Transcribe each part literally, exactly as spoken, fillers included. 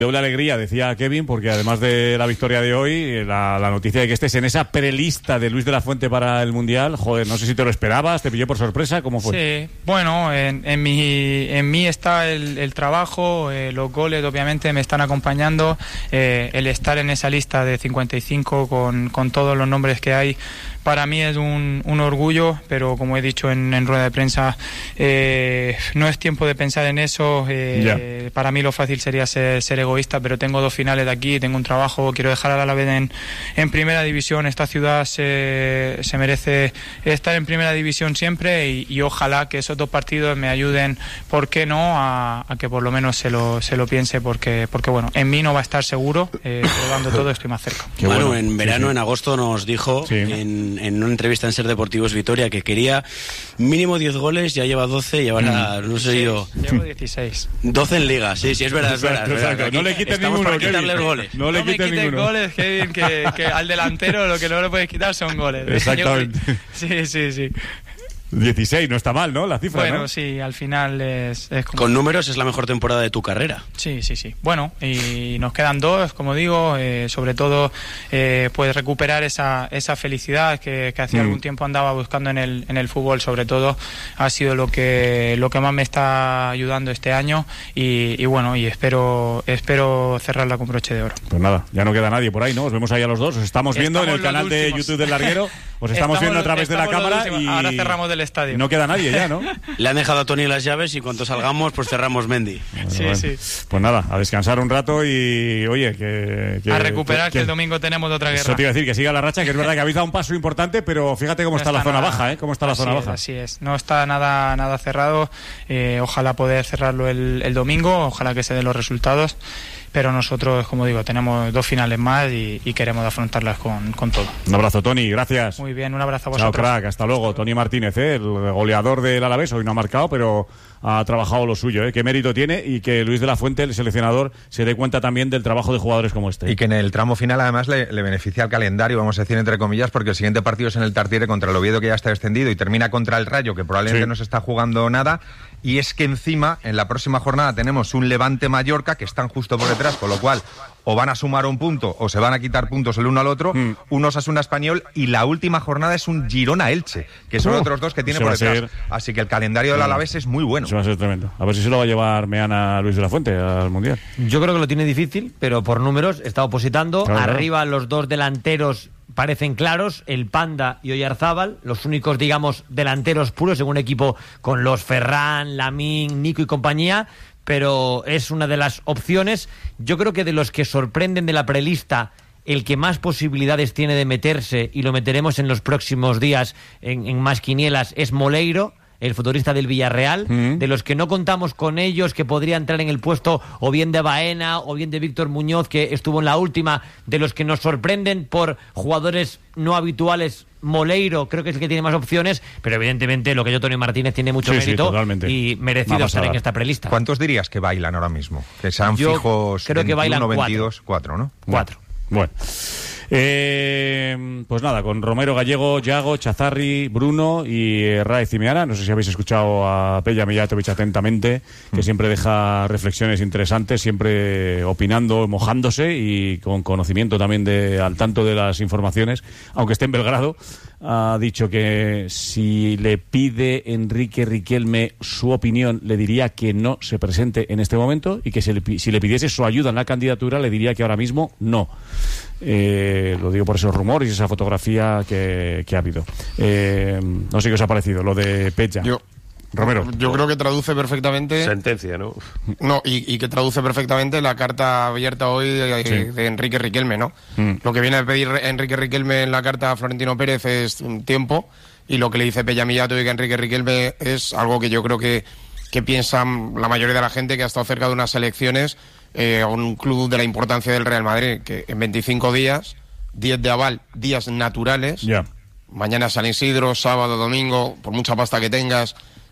Doble alegría, decía Kevin, porque además de la victoria de hoy, la, la noticia de que estés en esa prelista de Luis de la Fuente para el Mundial, joder, no sé si te lo esperabas, te pilló por sorpresa, ¿cómo fue? Sí, bueno, en, en, mi, en mí está el, el trabajo, eh, los goles obviamente me están acompañando, eh, el estar en esa lista de cincuenta y cinco con, con todos los nombres que hay, para mí es un, un orgullo, pero como he dicho en, en rueda de prensa, eh, no es tiempo de pensar en eso, eh, para mí lo fácil sería ser, ser egoísta, pero tengo dos finales de aquí, tengo un trabajo, quiero dejar a la vez en, en primera división, esta ciudad se, se merece estar en primera división siempre y, y ojalá que esos dos partidos me ayuden, ¿por qué no?, a, a que por lo menos se lo, se lo piense, porque, porque bueno, en mí no va a estar seguro, eh, probando todo estoy más cerca. Qué bueno, en verano, sí, sí. en agosto nos dijo sí. en en una entrevista en Ser Deportivos Vitoria que quería mínimo diez goles, ya lleva doce y ahora, no sé yo... Llevo dieciséis. doce en Liga, sí, sí, es verdad, es verdad. Es verdad. No le quites ninguno, para quitarle goles. No, le no me quites quites ninguno. goles, Kevin, que, que al delantero lo que no le puedes quitar son goles. Exactamente. Sí, sí, sí. dieciséis, no está mal, ¿no? La cifra, bueno, ¿no? sí, al final es, es como... Con números es la mejor temporada de tu carrera. Sí, sí, sí. Bueno, y nos quedan dos, como digo, eh, sobre todo eh, pues recuperar esa, esa felicidad que, que hacía mm. algún tiempo andaba buscando en el, en el fútbol, sobre todo ha sido lo que, lo que más me está ayudando este año y, y bueno, y espero, espero cerrarla con broche de oro. Pues nada, ya no queda nadie por ahí, ¿no? Os vemos ahí a los dos, os estamos viendo estamos en el canal de YouTube del Larguero, os estamos, estamos viendo a través de la cámara y... Ahora cerramos del estadio. No queda nadie ya, ¿no? Le han dejado a Tony las llaves y cuando salgamos pues cerramos Mendy. Bueno, sí, bueno. sí. Pues nada, a descansar un rato y oye, que... que a recuperar que, que, que el domingo tenemos otra guerra. Eso te iba a decir, que siga la racha, que es verdad que habéis dado un paso importante, pero fíjate cómo no está, está la zona nada, baja, ¿eh? Cómo está la zona es, baja. Así es, no está nada, nada cerrado, eh, ojalá poder cerrarlo el, el domingo, ojalá que se den los resultados. Pero nosotros, como digo, tenemos dos finales más y, y queremos afrontarlas con, con todo. Un abrazo, Tony, gracias. Muy bien, un abrazo a vosotros. Chao, crack, hasta luego. Tony Martínez, ¿eh? El goleador del Alavés, hoy no ha marcado, pero ha trabajado lo suyo, ¿eh? Qué mérito tiene y que Luis de la Fuente, el seleccionador, se dé cuenta también del trabajo de jugadores como este. Y que en el tramo final además le, le beneficia al calendario, vamos a decir entre comillas, porque el siguiente partido es en el Tartiere contra el Oviedo, que ya está descendido, y termina contra el Rayo, que probablemente sí. no se está jugando nada. Y es que encima, en la próxima jornada tenemos un Levante-Mallorca, que están justo por detrás, con lo cual o van a sumar un punto o se van a quitar puntos el uno al otro, mm. un Osasuna-Español, y la última jornada es un Girona-Elche, que son uh, otros dos que tiene por detrás. Ser... Así que el calendario del Alavés es muy bueno. Eso va a ser tremendo. A ver si se lo va a llevar Meana Luis de la Fuente al Mundial. Yo creo que lo tiene difícil, pero por números está opositando. Claro, Arriba claro. los dos delanteros parecen claros, el Panda y Oyarzábal, los únicos, digamos, delanteros puros en un equipo con los Ferran, Lamín, Nico y compañía, pero es una de las opciones. Yo creo que de los que sorprenden de la prelista, el que más posibilidades tiene de meterse, y lo meteremos en los próximos días en, en más quinielas, es Moleiro, el futbolista del Villarreal, mm. de los que no contamos con ellos, que podría entrar en el puesto o bien de Baena o bien de Víctor Muñoz, que estuvo en la última, de los que nos sorprenden por jugadores no habituales. Moleiro creo que es el que tiene más opciones, pero evidentemente lo que yo, Tony Martínez, tiene mucho sí, mérito sí, y merecido estar en esta prelista. ¿Cuántos dirías que bailan ahora mismo? Que sean yo fijos creo que veintiuno, bailan veintidós, cuatro, ¿no? Cuatro. Bueno. Eh, pues nada, con Romero, Gallego, Yago, Chazarri, Bruno y Raez y Meana. No sé si habéis escuchado a Peja Mijatovic atentamente, que mm. siempre deja reflexiones interesantes, siempre opinando, mojándose y con conocimiento también de al tanto de las informaciones, aunque esté en Belgrado. Ha dicho que si le pide Enrique Riquelme su opinión, le diría que no se presente en este momento, y que si le, si le pidiese su ayuda en la candidatura, le diría que ahora mismo no. Eh, lo digo por esos rumores y esa fotografía que, que ha habido. Eh, no sé qué os ha parecido lo de Peja. Yo, Romero. Yo creo que traduce perfectamente... Sentencia, ¿no? No, y, y que traduce perfectamente la carta abierta hoy de, sí. de Enrique Riquelme, ¿no? Mm. Lo que viene a pedir Enrique Riquelme en la carta a Florentino Pérez es un tiempo, y lo que le dice Peja Mijatovic a Enrique Riquelme es algo que yo creo que, que piensan la mayoría de la gente que ha estado cerca de unas elecciones, eh, a un club de la importancia del Real Madrid, que en veinticinco días, diez de aval, días naturales, yeah. mañana San Isidro, sábado, domingo, por mucha pasta que tengas...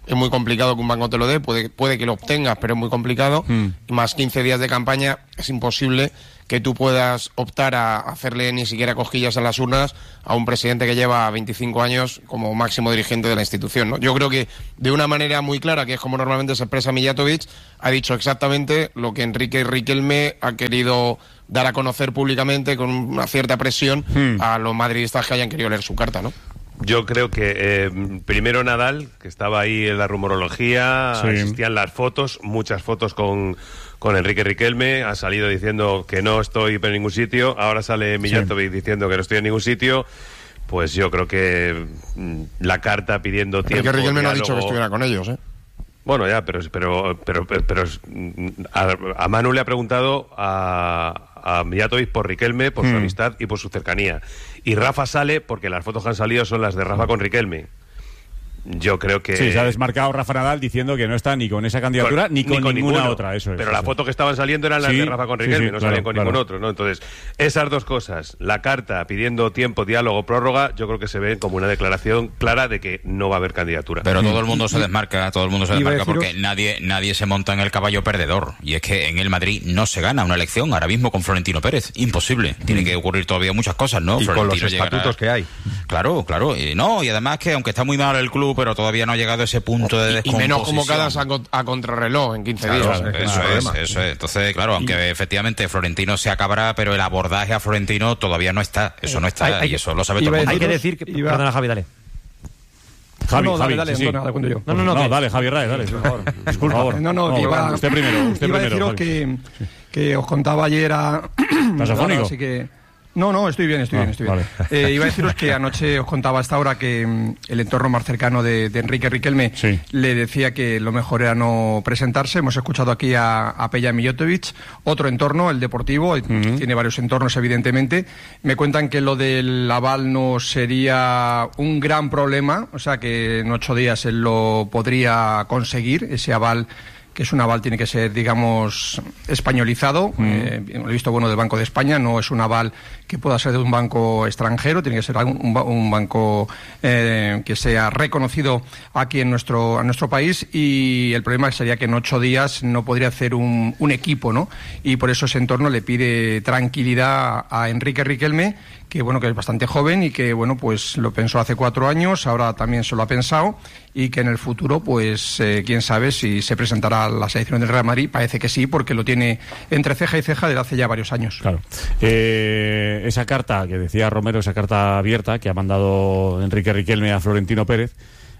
es muy complicado que un banco te lo dé, puede, puede que lo obtengas, pero es muy complicado, mm. y más quince días de campaña es imposible que tú puedas optar a hacerle ni siquiera cosquillas a las urnas a un presidente que lleva veinticinco años como máximo dirigente de la institución, ¿no? Yo creo que de una manera muy clara, que es como normalmente se expresa Mijatovic, ha dicho exactamente lo que Enrique Riquelme ha querido dar a conocer públicamente con una cierta presión hmm. a los madridistas que hayan querido leer su carta, ¿no? Yo creo que eh, primero Nadal, que estaba ahí en la rumorología, sí. existían las fotos, muchas fotos con, con Enrique Riquelme, ha salido diciendo que no estoy en ningún sitio, ahora sale Mijatovic sí. diciendo que no estoy en ningún sitio. Pues yo creo que mm, la carta pidiendo tiempo... Enrique Riquelme no ha diálogo... dicho que estuviera con ellos, ¿eh? Bueno, ya, pero pero pero pero, pero a, a Manu le ha preguntado a, a Mijatovic por Riquelme, por mm. su amistad y por su cercanía. Y Rafa sale porque las fotos que han salido son las de Rafa con Riquelme. Yo creo que... Sí, se ha desmarcado Rafa Nadal diciendo que no está ni con esa candidatura con, ni, con ni con ninguna ninguno, otra, eso es. Pero eso. la foto que estaban saliendo eran las sí, de Rafa con Riquelme, sí, sí, no salían claro, con claro. ningún otro, ¿no? Entonces, esas dos cosas, la carta pidiendo tiempo, diálogo, prórroga, yo creo que se ven como una declaración clara de que no va a haber candidatura. Pero todo el mundo se desmarca, todo el mundo se desmarca porque nadie nadie se monta en el caballo perdedor. Y es que en el Madrid no se gana una elección ahora mismo con Florentino Pérez. Imposible. Tiene que ocurrir todavía muchas cosas, ¿no? Y Florentino con los estatutos llegará... que hay. Claro, claro. Y no, y además que aunque está muy mal el club, pero todavía no ha llegado a ese punto de descomposición. Y menos convocadas a, a contrarreloj en quince claro, días. Claro, eso es, es eso es. Entonces, claro, aunque y... efectivamente Florentino se acabará, pero el abordaje a Florentino todavía no está. Eso no está, hay, hay, y eso lo sabe todo el mundo. Hay que decir que... Iba... Perdona, Javi, dale. Javi, no, no, Javi, dale, dale, sí, sí. no, no, yo. no, no, no, no que... dale, Javi Rae, dale, por favor. Disculpa, por favor. No, no, que iba, usted primero, usted iba primero. a deciros que, que os contaba ayer a... ¿Estás afónico? Así que... No, no, estoy bien, estoy ah, bien, estoy vale. bien. Eh, iba a deciros que anoche os contaba a esta hora que mm, el entorno más cercano de, de Enrique Riquelme sí. le decía que lo mejor era no presentarse. Hemos escuchado aquí a, a Peja Mijatovic, otro entorno, el deportivo, uh-huh. tiene varios entornos evidentemente. Me cuentan que lo del aval no sería un gran problema, o sea que en ocho días él lo podría conseguir, ese aval, que es un aval, tiene que ser, digamos, españolizado. Mm. Eh, he visto, bueno, del Banco de España, no es un aval que pueda ser de un banco extranjero, tiene que ser un, un banco eh, que sea reconocido aquí en nuestro, en nuestro país, y el problema sería que en ocho días no podría hacer un, un equipo, ¿no? Y por eso ese entorno le pide tranquilidad a Enrique Riquelme, que bueno, que es bastante joven y que bueno, pues lo pensó hace cuatro años, ahora también se lo ha pensado, y que en el futuro, pues eh, quién sabe si se presentará a la selección del Real Madrid. Parece que sí, porque lo tiene entre ceja y ceja desde hace ya varios años. Claro. Eh, esa carta que decía Romero, esa carta abierta que ha mandado Enrique Riquelme a Florentino Pérez,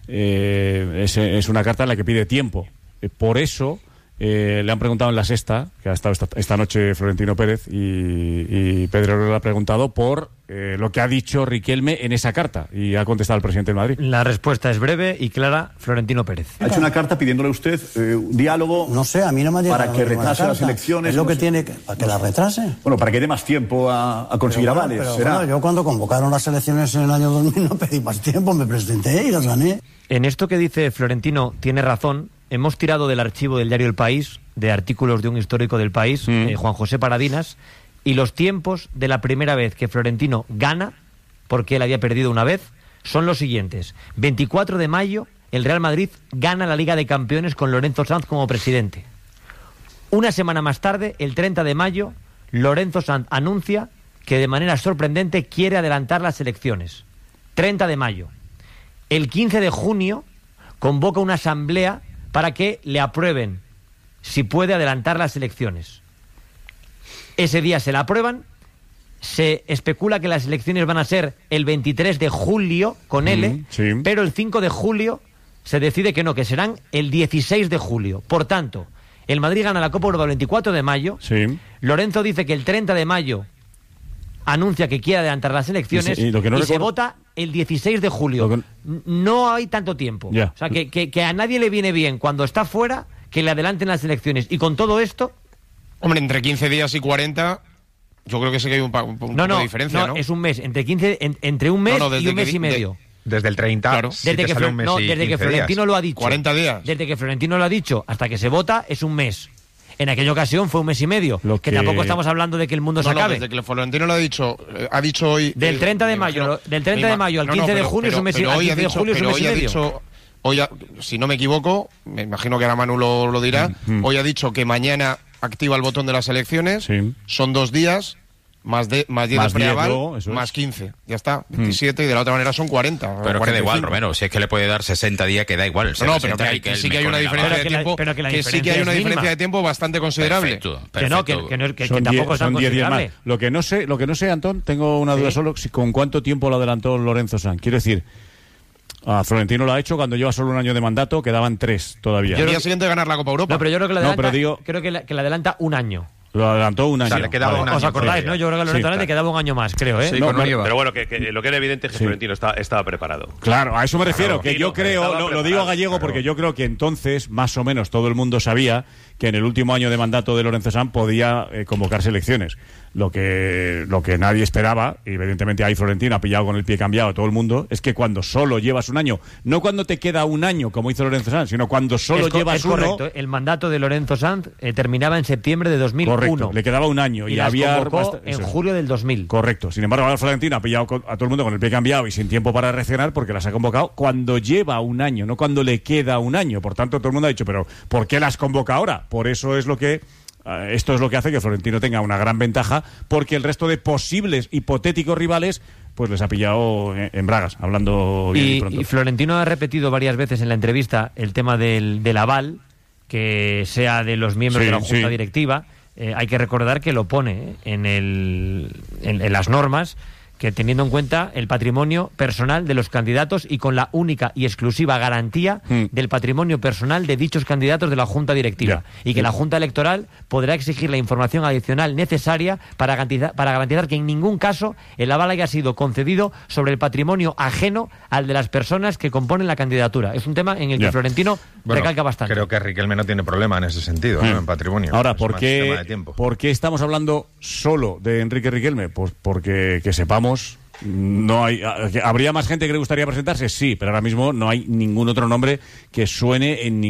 eh, es, es una carta en la que pide tiempo. Eh, por eso Eh, le han preguntado en la sexta, que ha estado esta, esta noche Florentino Pérez, y, y Pedro le ha preguntado por eh, lo que ha dicho Riquelme en esa carta, y ha contestado el presidente del Madrid. La respuesta es breve y clara: Florentino Pérez. Ha hecho una carta pidiéndole a usted eh, un diálogo. No sé, a mí no me ha llegado para que retrase las elecciones. Es lo no que sé. tiene que, para que la retrase. Bueno, para que dé más tiempo a, a conseguir pero avales. Bueno, pero ¿será? bueno, yo cuando convocaron las elecciones en el año dos mil no pedí más tiempo, me presenté y las gané. En esto que dice Florentino tiene razón. Hemos tirado del archivo del diario El País, de artículos de un histórico del País, mm. eh, Juan José Paradinas, y los tiempos de la primera vez que Florentino gana, porque él había perdido una vez, son los siguientes. veinticuatro de mayo, el Real Madrid gana la Liga de Campeones con Lorenzo Sanz como presidente. Una semana más tarde, el treinta de mayo, Lorenzo Sanz anuncia que de manera sorprendente quiere adelantar las elecciones. treinta de mayo. El quince de junio convoca una asamblea para que le aprueben si puede adelantar las elecciones. Ese día se la aprueban. Se especula que las elecciones van a ser el veintitrés de julio con L, mm, sí. pero el cinco de julio se decide que no, que serán el dieciséis de julio. Por tanto, el Madrid gana la Copa Europa el veinticuatro de mayo. Sí. Lorenzo dice que el treinta de mayo anuncia que quiere adelantar las elecciones y, se, y, lo que no y recuerdo... se vota el dieciséis de julio. Que... No hay tanto tiempo. Yeah. O sea, que, que, que a nadie le viene bien cuando está fuera que le adelanten las elecciones. Y con todo esto... Hombre, entre quince días y cuarenta, yo creo que sí que hay un, un, un no, no, poco de diferencia, ¿no? No, es un mes. Entre quince, en, entre un mes no, no, y un mes que, y medio. De, desde el treinta, claro. Desde, sí que, Flo- no, desde que Florentino días. lo ha dicho. cuarenta días. Desde que Florentino lo ha dicho hasta que se vota es un mes. En aquella ocasión fue un mes y medio. Lo que... que tampoco estamos hablando de que el mundo no, se acabe. No, desde que Florentino lo ha dicho, eh, ha dicho hoy... Del treinta de mayo, del treinta de mayo al quince de junio es un mes y medio. hoy, ha, si no me equivoco, me imagino que ahora Manu lo, lo dirá, mm-hmm. hoy ha dicho que mañana activa el botón de las elecciones, sí. son dos días, más de más diez de preaval, más quince, ya está, veintisiete, mm. y de la otra manera son cuarenta. Pero que da igual, Romero, si es que le puede dar sesenta días, que da igual. No, no, pero que, hay, que sí que hay una diferencia de tiempo, que, que, que sí que hay una diferencia de tiempo bastante considerable. Perfecto, perfecto. Que no, que, que, que, que tampoco es tan considerable. Lo que no sé, lo que no sé, Antón, tengo una duda ¿Sí? solo, si, ¿con cuánto tiempo lo adelantó Lorenzo Sanz? Quiero decir, a Florentino lo ha hecho cuando lleva solo un año de mandato, quedaban tres todavía. Yo el día siguiente de ganar la Copa Europa. No, pero yo creo que le adelanta, no, digo, creo que le, que le adelanta un año. Lo adelantó un año. O sea, le quedaba vale. un año. ¿Os acordáis, no? Yo creo que Lorenzo Sanz sí, le quedaba un año más, creo, ¿eh? Sí, no, no, pero bueno, que, que lo que era evidente es que sí. Florentino estaba, estaba preparado. Claro, a eso me refiero, claro, que yo creo, lo, lo digo a Gallego claro. porque yo creo que entonces, más o menos, todo el mundo sabía que en el último año de mandato de Lorenzo Sanz podía eh, convocarse elecciones. Lo que, lo que nadie esperaba, y evidentemente ahí Florentino ha pillado con el pie cambiado a todo el mundo, es que cuando solo llevas un año, no cuando te queda un año, como hizo Lorenzo Sanz, sino cuando solo es llevas es uno... correcto, el mandato de Lorenzo Sanz eh, terminaba en septiembre de dos mil uno. Correcto, le quedaba un año y, y había... Bast- en julio del dos mil. Correcto, sin embargo ahora Florentino ha pillado a todo el mundo con el pie cambiado y sin tiempo para reaccionar porque las ha convocado cuando lleva un año, no cuando le queda un año. Por tanto, todo el mundo ha dicho, pero ¿por qué las convoca ahora? Por eso es lo que... Esto es lo que hace que Florentino tenga una gran ventaja, porque el resto de posibles hipotéticos rivales pues les ha pillado en bragas, hablando bien y, y pronto. Y Florentino ha repetido varias veces en la entrevista el tema del, del aval, que sea de los miembros sí, de la Junta sí. Directiva. Eh, hay que recordar que lo pone en, el, en, en las normas, que teniendo en cuenta el patrimonio personal de los candidatos y con la única y exclusiva garantía mm. del patrimonio personal de dichos candidatos de la Junta Directiva. Yeah. Y que yeah. la Junta Electoral podrá exigir la información adicional necesaria para garantizar, para garantizar que en ningún caso el aval haya sido concedido sobre el patrimonio ajeno al de las personas que componen la candidatura. Es un tema en el que yeah. Florentino bueno, recalca bastante. Creo que Riquelme no tiene problema en ese sentido, mm. ¿no? En patrimonio. Ahora, ¿por qué, ¿por qué estamos hablando solo de Enrique Riquelme? Pues porque, que sepamos, no hay, ¿habría más gente que le gustaría presentarse? Sí, pero ahora mismo no hay ningún otro nombre que suene en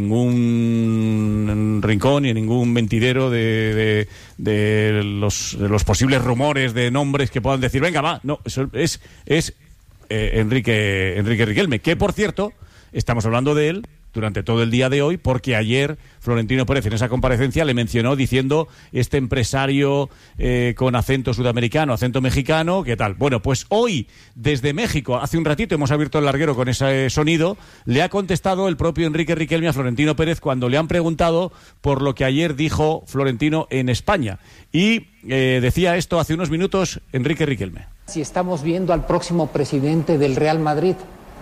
ningún rincón ni en ningún mentidero de, de, de, los, de los posibles rumores de nombres que puedan decir, venga, va, no, eso es, es eh, Enrique, Enrique Riquelme, que por cierto, estamos hablando de él durante todo el día de hoy, porque ayer Florentino Pérez en esa comparecencia le mencionó diciendo este empresario eh, con acento sudamericano, acento mexicano, ¿qué tal? Bueno, pues hoy desde México, hace un ratito hemos abierto el larguero con ese sonido, le ha contestado el propio Enrique Riquelme a Florentino Pérez cuando le han preguntado por lo que ayer dijo Florentino en España. Y eh, decía esto hace unos minutos Enrique Riquelme. Si estamos viendo al próximo presidente del Real Madrid.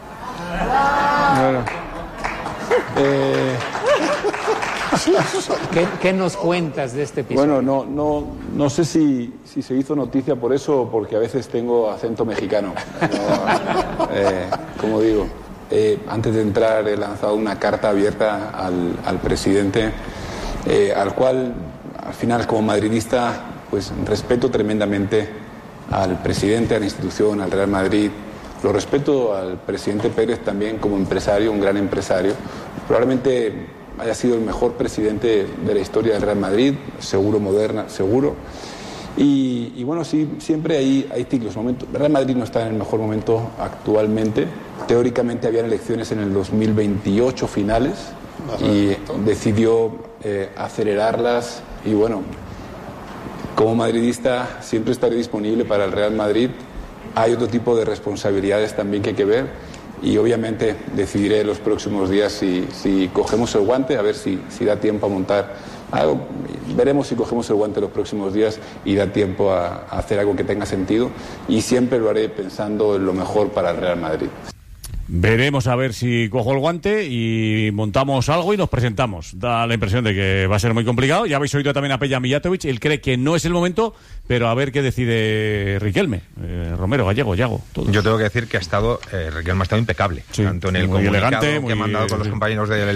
Bueno. Eh, ¿Qué, ¿Qué nos cuentas de este episodio? Bueno, no, no, no sé si, si se hizo noticia por eso o porque a veces tengo acento mexicano. No, eh, como digo, eh, antes de entrar he lanzado una carta abierta al, al presidente, eh, al cual, al final, como madridista, pues respeto tremendamente al presidente, a la institución, al Real Madrid. Lo respeto al presidente Pérez también como empresario, un gran empresario. Probablemente haya sido el mejor presidente de la historia del Real Madrid, seguro, moderna, seguro. Y, y bueno, sí, siempre hay, hay ciclos, momentos. El Real Madrid no está en el mejor momento actualmente. Teóricamente habían elecciones en el dos mil veintiocho finales y decidió eh, acelerarlas. Y bueno, como madridista siempre estaré disponible para el Real Madrid. Hay otro tipo de responsabilidades también que hay que ver y obviamente decidiré los próximos días si, si cogemos el guante, a ver si, si da tiempo a montar algo. Veremos si cogemos el guante los próximos días y da tiempo a, a hacer algo que tenga sentido y siempre lo haré pensando en lo mejor para el Real Madrid. Veremos a ver si cojo el guante y montamos algo y nos presentamos. Da la impresión de que va a ser muy complicado. Ya habéis oído también a Peja Mijatovic. Él cree que no es el momento, pero a ver qué decide Riquelme. Eh, Romero, Gallego, Yago. Todos. Yo tengo que decir que ha estado, eh, Riquelme ha estado impecable. Sí, tanto en el muy comunicado elegante, que muy, ha mandado con los sí. compañeros del,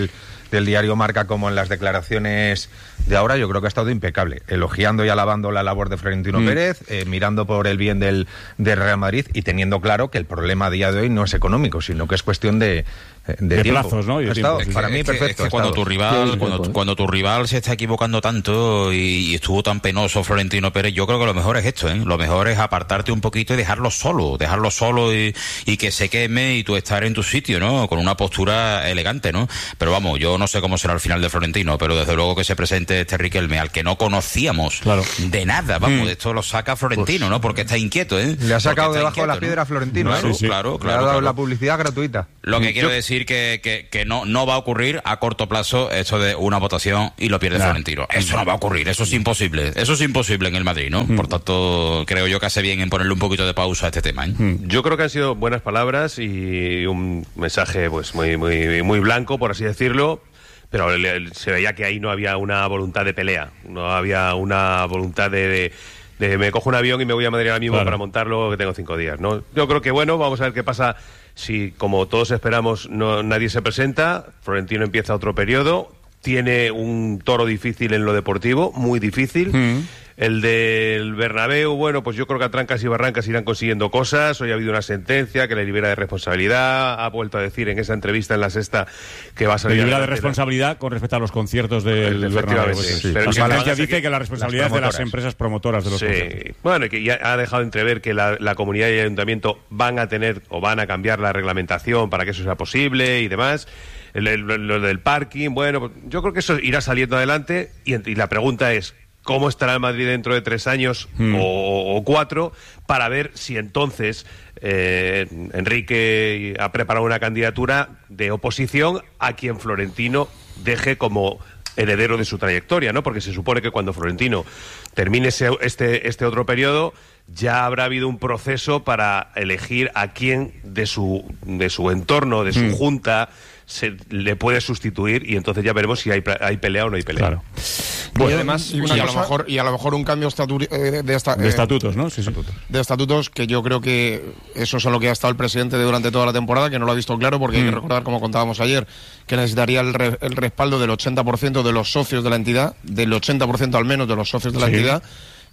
del diario Marca como en las declaraciones de ahora, yo creo que ha estado impecable, elogiando y alabando la labor de Florentino mm. Pérez, eh, mirando por el bien del, del Real Madrid y teniendo claro que el problema a día de hoy no es económico, sino que es cuestión de de, de tiempo. plazos, ¿no? Y de estado, tiempo. para es mí que, perfecto. Es que cuando tu rival, sí, cuando, sí, cuando tu rival se está equivocando tanto y, y estuvo tan penoso Florentino Pérez, yo creo que lo mejor es esto, ¿eh? Lo mejor es apartarte un poquito y dejarlo solo, dejarlo solo y, y que se queme y tú estar en tu sitio, ¿no? Con una postura elegante, ¿no? Pero vamos, yo no sé cómo será el final de Florentino, pero desde luego que se presente este Riquelme, al que no conocíamos claro. de nada, vamos, mm. esto lo saca Florentino, pues, ¿no? Porque está inquieto, ¿eh? Le ha sacado debajo inquieto, de la piedra a Florentino, claro, ¿eh? sí, sí. claro, claro. Le ha dado claro. la publicidad gratuita. Lo que quiero yo... decir que, que, que no, no va a ocurrir a corto plazo esto de una votación y lo pierde nah. Florentino. Eso no va a ocurrir, eso es imposible. Eso es imposible en el Madrid, ¿no? Mm. Por tanto, creo yo que hace bien en ponerle un poquito de pausa a este tema, ¿eh? Mm. Yo creo que han sido buenas palabras y un mensaje pues muy, muy, muy blanco, por así decirlo. Pero se veía que ahí no había una voluntad de pelea, no había una voluntad de, de, de me cojo un avión y me voy a Madrid ahora mismo claro. para montarlo, que tengo cinco días, ¿no? Yo creo que, bueno, vamos a ver qué pasa si, como todos esperamos, no, nadie se presenta, Florentino empieza otro periodo, tiene un toro difícil en lo deportivo, muy difícil. Mm. El del Bernabéu, bueno, pues yo creo que a trancas y barrancas irán consiguiendo cosas. Hoy ha habido una sentencia que le libera de responsabilidad. Ha vuelto a decir en esa entrevista en La Sexta que va a salir... Le libera de responsabilidad con respecto a los conciertos del Bernabéu. Sí, sí. Pero la sentencia dice que, que la responsabilidad es de las empresas promotoras de los sí. conciertos. Bueno, y que ya ha dejado entrever que la, la comunidad y el ayuntamiento van a tener o van a cambiar la reglamentación para que eso sea posible y demás. El, el, lo del parking, bueno, yo creo que eso irá saliendo adelante y, y la pregunta es... ¿Cómo estará el Madrid dentro de tres años mm. o, o cuatro? Para ver si entonces eh, Enrique ha preparado una candidatura de oposición a quien Florentino deje como heredero de su trayectoria, ¿no? Porque se supone que cuando Florentino termine ese, este, este otro periodo ya habrá habido un proceso para elegir a quién de su, de su entorno, de su mm. junta, se le puede sustituir y entonces ya veremos si hay, hay pelea o no hay pelea. Claro. Bueno, y además, y, y, a lo mejor, y a lo mejor un cambio estatu eh, de, esta, de estatutos, eh, ¿no? Sí, estatutos. De estatutos, que yo creo que eso es lo que ha estado el presidente durante toda la temporada, que no lo ha visto claro, porque mm. hay que recordar, como contábamos ayer, que necesitaría el, re, el respaldo del ochenta por ciento de los socios de la entidad, del ochenta por ciento al menos de los socios de la sí. entidad.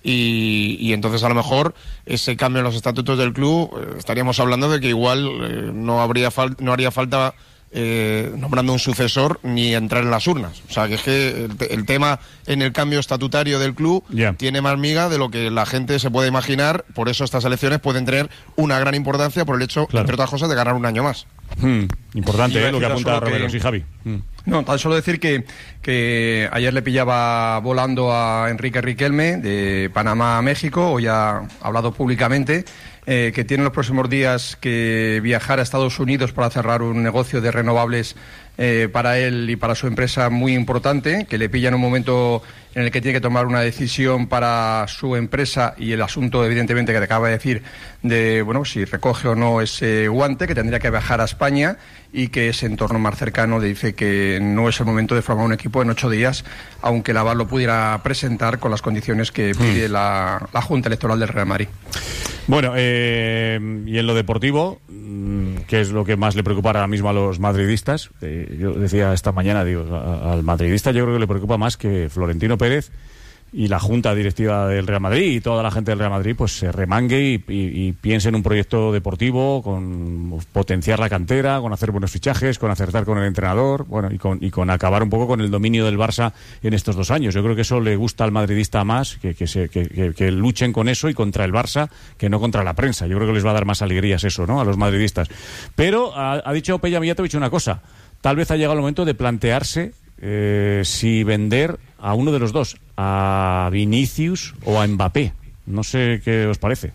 Y, y entonces a lo mejor ese cambio en los estatutos del club eh, estaríamos hablando de que igual eh, no habría fal no haría falta eh, nombrando un sucesor ni entrar en las urnas. O sea que es que el, el tema en el cambio estatutario del club yeah. tiene más miga de lo que la gente se puede imaginar. Por eso estas elecciones pueden tener una gran importancia por el hecho, claro. entre otras cosas, de ganar un año más. Hmm. Importante, ¿eh? Lo que apunta Romero, sí, Javi. Hmm. No, tan solo decir que, que ayer le pillaba volando a Enrique Riquelme de Panamá a México, hoy ha hablado públicamente eh, que tiene en los próximos días que viajar a Estados Unidos para cerrar un negocio de renovables eh, para él y para su empresa muy importante, que le pilla en un momento en el que tiene que tomar una decisión para su empresa y el asunto, evidentemente, que te acaba de decir de, bueno, si recoge o no ese guante, que tendría que viajar a España y que ese entorno más cercano le dice que no es el momento de formar un equipo en ocho días, aunque Lavar lo pudiera presentar con las condiciones que pide mm. la, la Junta Electoral del Real Madrid. Bueno, eh, y en lo deportivo, ¿qué es lo que más le preocupa ahora mismo a los madridistas? Eh, yo decía esta mañana, digo, a, al madridista yo creo que le preocupa más que Florentino Pérez y la Junta Directiva del Real Madrid y toda la gente del Real Madrid pues se remangue y, y, y piense en un proyecto deportivo con potenciar la cantera, con hacer buenos fichajes, con acertar con el entrenador, bueno, y con, y con acabar un poco con el dominio del Barça en estos dos años. Yo creo que eso le gusta al madridista más, que, que, se, que, que, que luchen con eso y contra el Barça, que no contra la prensa. Yo creo que les va a dar más alegrías eso, ¿no?, a los madridistas. Pero ha, ha dicho Peja Mijatovic una cosa, tal vez ha llegado el momento de plantearse Eh, si vender a uno de los dos, a Vinicius o a Mbappé. No sé qué os parece.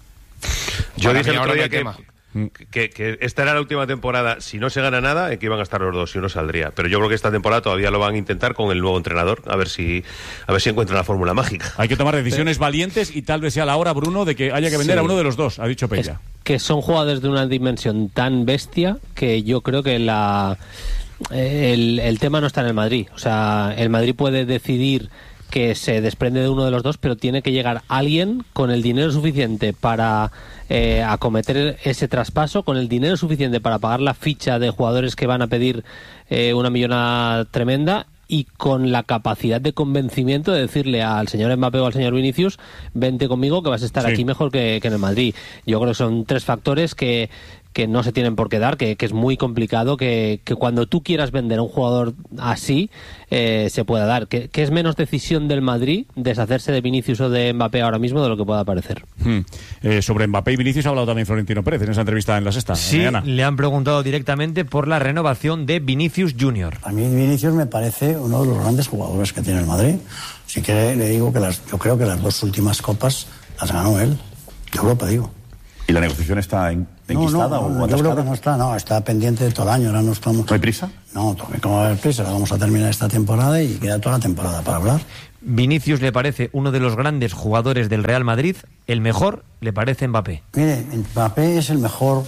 Yo dije el otro día que, que, que esta era la última temporada, si no se gana nada, que iban a estar los dos y uno saldría. Pero yo creo que esta temporada todavía lo van a intentar con el nuevo entrenador, a ver si a ver si encuentran la fórmula mágica. Hay que tomar decisiones valientes y tal vez sea la hora, Bruno, de que haya que vender sí. a uno de los dos, ha dicho Peja. Es que son jugadores de una dimensión tan bestia que yo creo que la... El, el tema no está en el Madrid. O sea, el Madrid puede decidir que se desprende de uno de los dos, pero tiene que llegar alguien con el dinero suficiente para eh, acometer ese traspaso, con el dinero suficiente para pagar la ficha de jugadores que van a pedir eh, una millonada tremenda, y con la capacidad de convencimiento de decirle al señor Mbappé o al señor Vinicius, vente conmigo que vas a estar sí. aquí mejor que, que en el Madrid. Yo creo que son tres factores que, que no se tienen por qué dar, que, que es muy complicado que, que cuando tú quieras vender a un jugador así eh, se pueda dar, que, que es menos decisión del Madrid deshacerse de Vinicius o de Mbappé ahora mismo de lo que pueda parecer. Hmm. Eh, sobre Mbappé y Vinicius ha hablado también Florentino Pérez en esa entrevista en La Sexta. Sí, mañana. Le han preguntado directamente por la renovación de Vinicius Junior. A mí Vinicius me parece uno de los grandes jugadores que tiene el Madrid. Si quiere le digo que las, yo creo que las dos últimas copas las ganó él, de Europa digo. ¿Y la negociación está en, enquistada no, no, o no, yo creo que no está, no, está pendiente de todo el año, ahora no estamos... ¿No hay prisa? No, ¿cómo va a haber prisa? Vamos a terminar esta temporada y queda toda la temporada para hablar. Vinicius le parece uno de los grandes jugadores del Real Madrid, el mejor le parece Mbappé. Mire, Mbappé es el mejor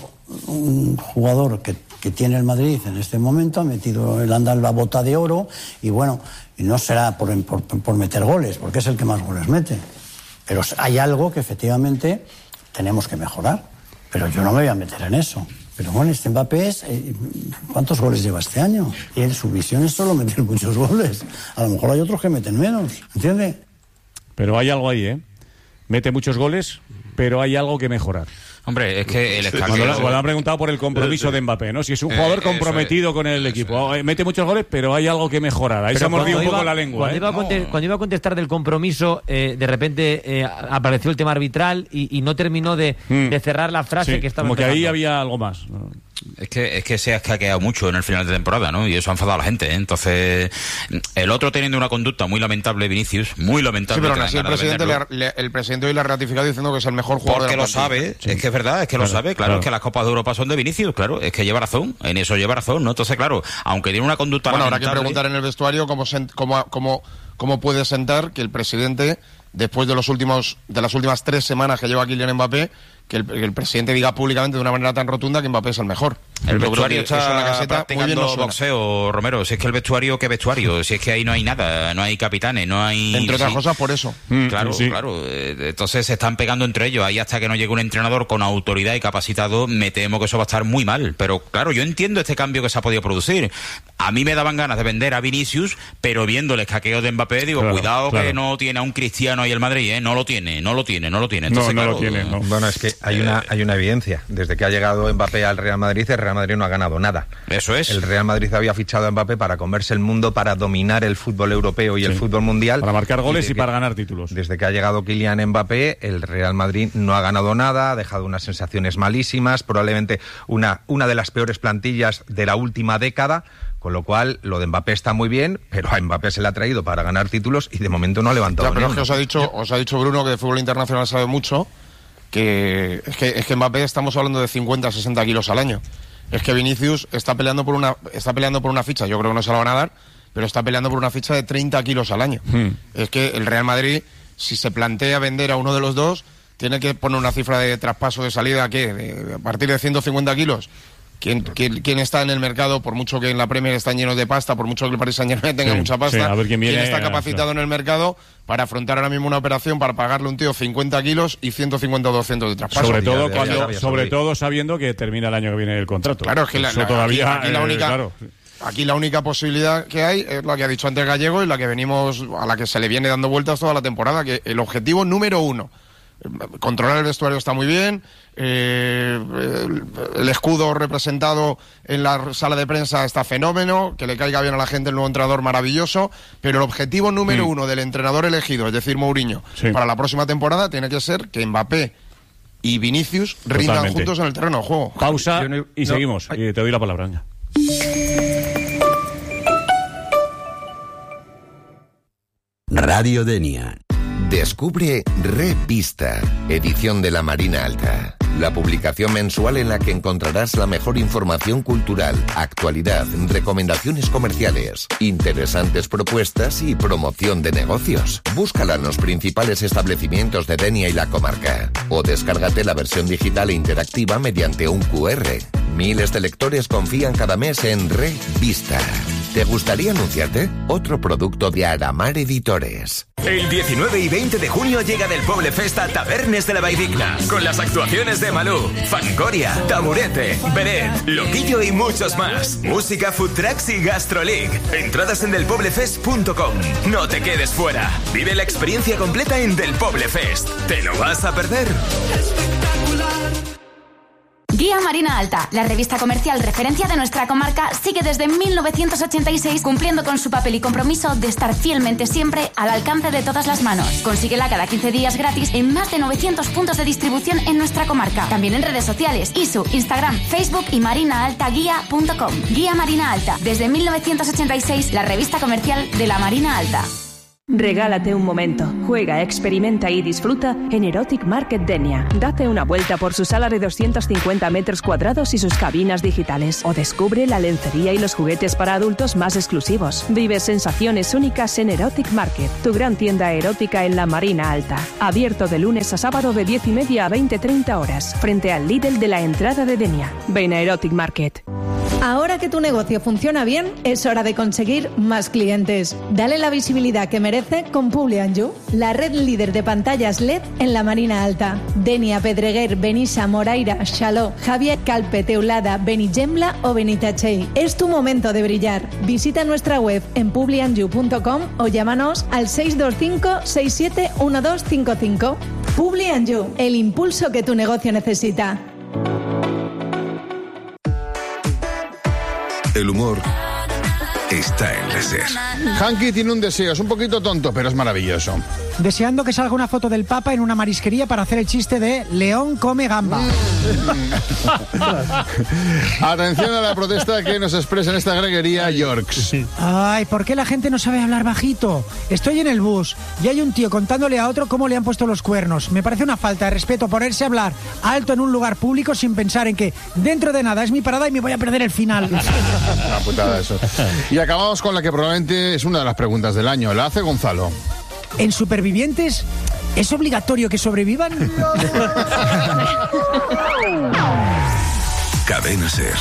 un jugador que, que tiene el Madrid en este momento, ha metido el anda en la bota de oro y bueno, y no será por, por, por meter goles, porque es el que más goles mete. Pero hay algo que efectivamente tenemos que mejorar, pero yo no me voy a meter en eso. Pero bueno, este Mbappé es... Eh, ¿cuántos goles lleva este año? Y él, su visión es solo meter muchos goles. A lo mejor hay otros que meten menos, ¿entiendes? Pero hay algo ahí, ¿eh? Mete muchos goles, pero hay algo que mejorar. Hombre, es que el escaqueo... Cuando, cuando han preguntado por el compromiso de Mbappé, ¿no? Si es un jugador comprometido es, con el equipo. Es. Mete muchos goles, pero hay algo que mejorar. Ahí pero se ha mordido un poco iba, la lengua. Cuando, ¿eh? iba a conte- no. cuando iba a contestar del compromiso, eh, de repente eh, apareció el tema arbitral y, y no terminó de, mm. de cerrar la frase sí, que estaba como empezando. Que ahí había algo más. Es que, es que se ha escaqueado mucho en el final de temporada, ¿no? Y eso ha enfadado a la gente, ¿eh? Entonces, el otro teniendo una conducta muy lamentable, Vinicius, muy lamentable. Sí, pero aún así el presidente, le, le, el presidente hoy le ha ratificado diciendo que es el mejor jugador Porque de la lo sabe, sí. Es que es verdad, es que claro, lo sabe, claro, claro, es que las Copas de Europa son de Vinicius, claro, es que lleva razón, en eso lleva razón, ¿no? Entonces, claro, aunque tiene una conducta bueno, lamentable... Bueno, habrá que preguntar en el vestuario cómo, cómo, cómo, cómo puede sentar que el presidente, después de los últimos de las últimas tres semanas que lleva Kylian Mbappé, que el, que el presidente diga públicamente de una manera tan rotunda que Mbappé es el mejor. El vestuario está eso en la caseta, practicando boxeo, Romero. Si es que el vestuario, ¿qué vestuario? Si es que ahí no hay nada, no hay capitanes, no hay... Entre otras sí. cosas, por eso. Mm, claro, sí. claro. Entonces se están pegando entre ellos. Ahí hasta que no llegue un entrenador con autoridad y capacitado, me temo que eso va a estar muy mal. Pero claro, yo entiendo este cambio que se ha podido producir. A mí me daban ganas de vender a Vinicius, pero viendo el escaqueo de Mbappé, digo, claro, cuidado claro. que no tiene a un Cristiano ahí el Madrid, ¿eh? No lo tiene, no lo tiene, no lo tiene. Entonces, no, no claro, lo tiene, no. Bueno, es que hay eh, una hay una evidencia. Desde que ha llegado Mbappé al Real Madrid, el Real Madrid no ha ganado nada. Eso es. El Real Madrid había fichado a Mbappé para comerse el mundo, para dominar el fútbol europeo y sí. el fútbol mundial. Para marcar goles y, y para que, ganar títulos. Desde que ha llegado Kylian Mbappé, el Real Madrid no ha ganado nada, ha dejado unas sensaciones malísimas, probablemente una, una de las peores plantillas de la última década. Con lo cual, lo de Mbappé está muy bien, pero a Mbappé se le ha traído para ganar títulos y de momento no ha levantado ya, pero es que os ha dicho, os ha dicho Bruno, que de fútbol internacional sabe mucho, que es, que es que Mbappé estamos hablando de cincuenta, sesenta kilos al año. Es que Vinicius está peleando por una está peleando por una ficha, yo creo que no se la van a dar, pero está peleando por una ficha de treinta kilos al año. Hmm. Es que el Real Madrid, si se plantea vender a uno de los dos, tiene que poner una cifra de traspaso de salida, ¿qué? De, a partir de ciento cincuenta kilos. ¿Quién, quién, ¿Quién está en el mercado? Por mucho que en la Premier están llenos de pasta, por mucho que el Paris Saint-Germain tenga sí, mucha pasta, sí, a ver quién, viene, ¿quién está capacitado claro. en el mercado para afrontar ahora mismo una operación para pagarle a un tío cincuenta kilos y ciento cincuenta o doscientos de traspaso? Sobre todo de, cuando, de sobre todo sabiendo que termina el año que viene el contrato. Claro, es que la, la, todavía, aquí, aquí, la única, eh, claro. aquí la única posibilidad que hay es la que ha dicho antes Gallego y la que venimos, a la que se le viene dando vueltas toda la temporada, que el objetivo número uno, controlar el vestuario está muy bien, eh, el, el escudo representado en la sala de prensa está fenómeno, que le caiga bien a la gente el nuevo entrenador maravilloso, pero el objetivo número mm. uno del entrenador elegido, es decir, Mourinho, sí. para la próxima temporada tiene que ser que Mbappé y Vinicius rindan Totalmente. juntos en el terreno de juego. Pausa no, y no, seguimos. No, y te doy la palabra. Venga. Radio Denia. Descubre Revista, edición de la Marina Alta. La publicación mensual en la que encontrarás la mejor información cultural, actualidad, recomendaciones comerciales, interesantes propuestas y promoción de negocios. Búscala en los principales establecimientos de Denia y la comarca. O descárgate la versión digital e interactiva mediante un cu erre. Miles de lectores confían cada mes en Revista. ¿Te gustaría anunciarte? Otro producto de Aramar Editores. El diecinueve y veinte de junio llega del Poble Fest a Tabernes de la Valldigna, con las actuaciones de Malú, Fangoria, Taburete, Beret, Loquillo y muchos más. Música, food trucks y Gastroleague. Entradas en del poble fest punto com. No te quedes fuera. Vive la experiencia completa en Del Poble Fest. ¿Te lo vas a perder? Guía Marina Alta, la revista comercial referencia de nuestra comarca, sigue desde mil novecientos ochenta y seis cumpliendo con su papel y compromiso de estar fielmente siempre al alcance de todas las manos. Consíguela cada quince días gratis en más de novecientos puntos de distribución en nuestra comarca. También en redes sociales, I S U, Instagram, Facebook y marina alta guía punto com. Guía Marina Alta, desde mil novecientos ochenta y seis, la revista comercial de la Marina Alta. Regálate un momento, juega, experimenta y disfruta en Erotic Market Denia. Date una vuelta por su sala de doscientos cincuenta metros cuadrados y sus cabinas digitales. O descubre la lencería y los juguetes para adultos más exclusivos. Vive sensaciones únicas en Erotic Market, tu gran tienda erótica en la Marina Alta. Abierto de lunes a sábado de diez y media a veinte treinta horas, frente al Lidl de la entrada de Denia. Ven a Erotic Market. Ahora que tu negocio funciona bien, es hora de conseguir más clientes. Dale la visibilidad que merece con Publi and You, la red líder de pantallas L E D en la Marina Alta. Denia, Pedreguer, Benissa, Moraira, Xaló, Javier, Calpe, Teulada, Benigembla o Benitachell. Es tu momento de brillar. Visita nuestra web en publi and you punto com o llámanos al seis dos cinco, seis siete uno dos cinco cinco. Publi and You, el impulso que tu negocio necesita. El humor está en la SER. Hanky tiene un deseo, es un poquito tonto, pero es maravilloso. Deseando que salga una foto del Papa en una marisquería para hacer el chiste de León come gamba. Atención a la protesta que nos expresa en esta greguería Yorks. Ay, ¿por qué la gente no sabe hablar bajito? Estoy en el bus y hay un tío contándole a otro cómo le han puesto los cuernos. Me parece una falta de respeto ponerse a hablar alto en un lugar público sin pensar en que dentro de nada es mi parada y me voy a perder el final. Una putada eso. Y acabamos con la que probablemente es una de las preguntas del año. La hace Gonzalo. ¿En Supervivientes es obligatorio que sobrevivan? Cadena SER.